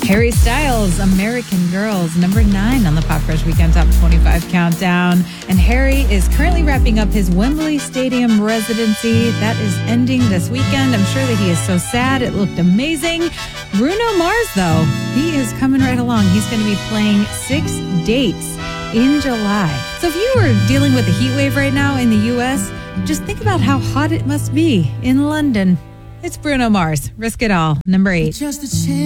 Harry Styles, American Girls, number 9 on the Pop Crush Weekend Top 25 Countdown. And Harry is currently wrapping up his Wembley Stadium residency. That is ending this weekend. I'm sure that he is so sad. It looked amazing. Bruno Mars, though, he is coming right along. He's going to be playing 6 dates in July. So if you were dealing with a heat wave right now in the U.S., just think about how hot it must be in London. It's Bruno Mars. Risk It All, number 8. Just a chance.